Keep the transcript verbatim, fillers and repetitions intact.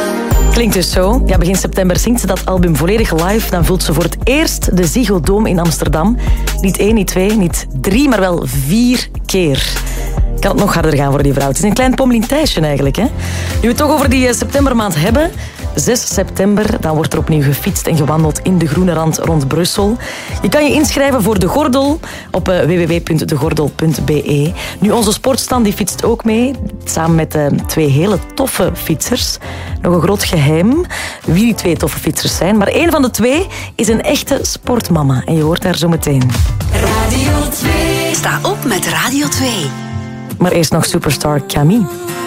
Klinkt dus zo. Ja, begin september zingt ze dat album volledig live. Dan vult ze voor het eerst de Ziggo Dome in Amsterdam. Niet één, niet twee, niet drie, maar wel vier keer. Kan het nog harder gaan voor die vrouw. Het is een klein pommelintijsje eigenlijk. Hè? Nu we het toch over die septembermaand hebben. zes september, dan wordt er opnieuw gefietst en gewandeld in de groene rand rond Brussel. Je kan je inschrijven voor de Gordel op w w w punt de gordel punt b e. Nu, onze sportstand die fietst ook mee, samen met uh, twee hele toffe fietsers. Nog een groot geheim wie die twee toffe fietsers zijn. Maar één van de twee is een echte sportmama. En je hoort haar zo meteen. Radio twee. Sta op met Radio twee. Maar eerst nog superstar Camille.